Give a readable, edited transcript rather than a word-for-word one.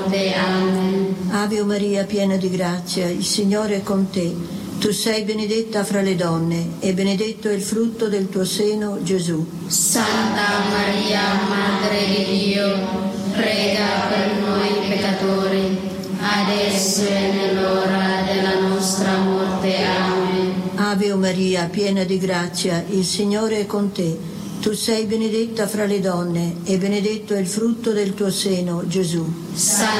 Amen. Ave Maria, piena di grazia, il Signore è con te. Tu sei benedetta fra le donne e benedetto è il frutto del tuo seno, Gesù. Santa Maria, Madre di Dio, prega per noi peccatori, adesso e nell'ora della nostra morte. Amen. Ave Maria, piena di grazia, il Signore è con te. Tu sei benedetta fra le donne e benedetto è il frutto del tuo seno, Gesù. Santa